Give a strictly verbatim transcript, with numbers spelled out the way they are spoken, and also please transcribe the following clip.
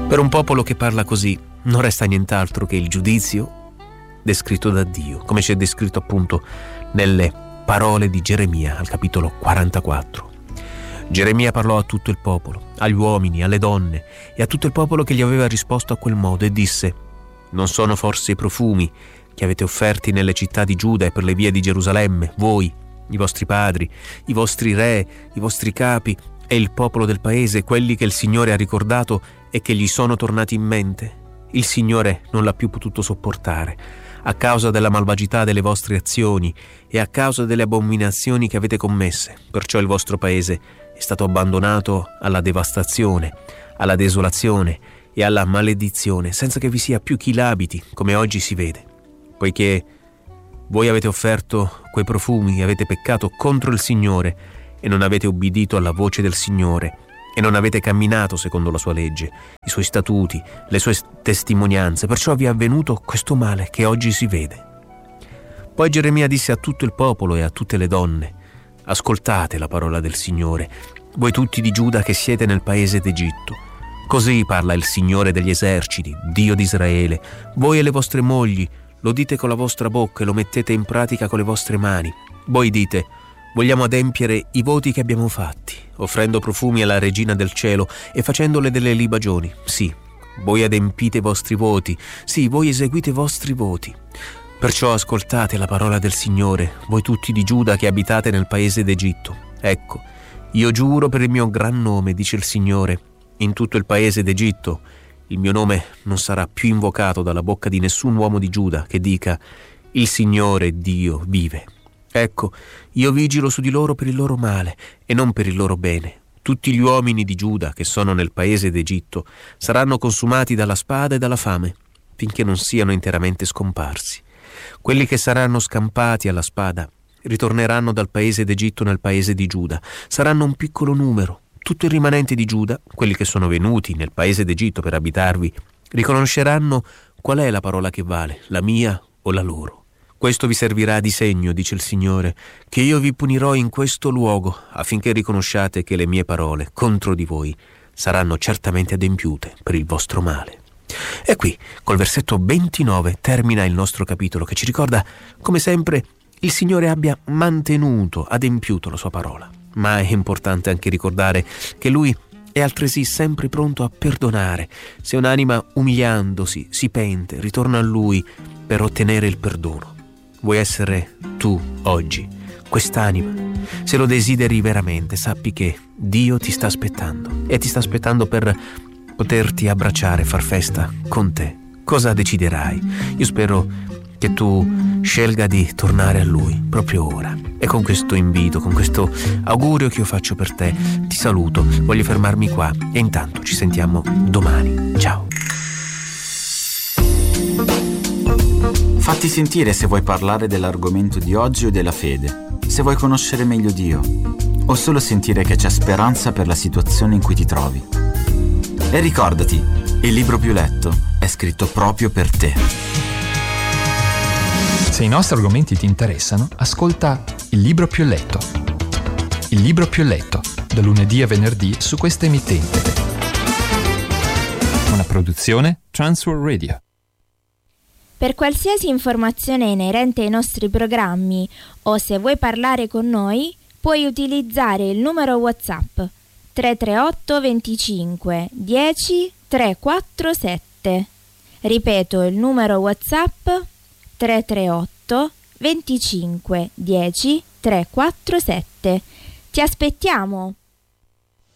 Per un popolo che parla così non resta nient'altro che il giudizio descritto da Dio, come c'è descritto appunto nelle parole di Geremia al capitolo quarantaquattro. Geremia parlò a tutto il popolo, agli uomini, alle donne e a tutto il popolo che gli aveva risposto a quel modo e disse: non sono forse i profumi che avete offerti nelle città di Giuda e per le vie di Gerusalemme, voi, i vostri padri, i vostri re, i vostri capi e il popolo del paese, quelli che il Signore ha ricordato e che gli sono tornati in mente? Il Signore non l'ha più potuto sopportare a causa della malvagità delle vostre azioni e a causa delle abominazioni che avete commesse. Perciò il vostro paese è stato abbandonato alla devastazione, alla desolazione e alla maledizione, senza che vi sia più chi l'abiti, come oggi si vede. Poiché voi avete offerto quei profumi e avete peccato contro il Signore e non avete ubbidito alla voce del Signore e non avete camminato secondo la sua legge, i suoi statuti, le sue testimonianze, perciò vi è avvenuto questo male che oggi si vede. Poi Geremia disse a tutto il popolo e a tutte le donne: ascoltate la parola del Signore, voi tutti di Giuda che siete nel paese d'Egitto. Così parla il Signore degli eserciti, Dio di Israele. Voi e le vostre mogli lo dite con la vostra bocca e lo mettete in pratica con le vostre mani. Voi dite: vogliamo adempiere i voti che abbiamo fatti, offrendo profumi alla Regina del Cielo e facendole delle libagioni. Sì, voi adempite i vostri voti, sì, voi eseguite i vostri voti. Perciò ascoltate la parola del Signore, voi tutti di Giuda che abitate nel paese d'Egitto. Ecco, io giuro per il mio gran nome, dice il Signore, in tutto il paese d'Egitto il mio nome non sarà più invocato dalla bocca di nessun uomo di Giuda che dica: il Signore Dio vive. Ecco, io vigilo su di loro per il loro male e non per il loro bene. Tutti gli uomini di Giuda che sono nel paese d'Egitto saranno consumati dalla spada e dalla fame, finché non siano interamente scomparsi. Quelli che saranno scampati alla spada ritorneranno dal paese d'Egitto nel paese di Giuda. Saranno un piccolo numero. Tutto il rimanente di Giuda, quelli che sono venuti nel paese d'Egitto per abitarvi, riconosceranno qual è la parola che vale, la mia o la loro. Questo vi servirà di segno, dice il Signore, che io vi punirò in questo luogo, affinché riconosciate che le mie parole contro di voi saranno certamente adempiute per il vostro male. E qui, col versetto ventinove, termina il nostro capitolo, che ci ricorda come sempre il Signore abbia mantenuto, adempiuto la sua parola. Ma è importante anche ricordare che Lui è altresì sempre pronto a perdonare se un'anima umiliandosi si pente, ritorna a Lui per ottenere il perdono. Vuoi essere tu oggi quest'anima? Se lo desideri veramente, sappi che Dio ti sta aspettando e ti sta aspettando per poterti abbracciare, far festa con te. Cosa deciderai? Io spero che tu scelga di tornare a Lui proprio ora. E con questo invito, con questo augurio che io faccio per te, ti saluto, voglio fermarmi qua e intanto ci sentiamo domani. Ciao. Fatti sentire se vuoi parlare dell'argomento di oggi o della fede, se vuoi conoscere meglio Dio o solo sentire che c'è speranza per la situazione in cui ti trovi. E ricordati, il libro più letto è scritto proprio per te. Se i nostri argomenti ti interessano, ascolta Il libro più letto. Il libro più letto, da lunedì a venerdì su questa emittente. Una produzione Transworld Radio. Per qualsiasi informazione inerente ai nostri programmi o se vuoi parlare con noi, puoi utilizzare il numero WhatsApp tre tre otto venticinque dieci trequarantasette. Ripeto il numero WhatsApp tre tre otto venticinque dieci trequarantasette. Ti aspettiamo!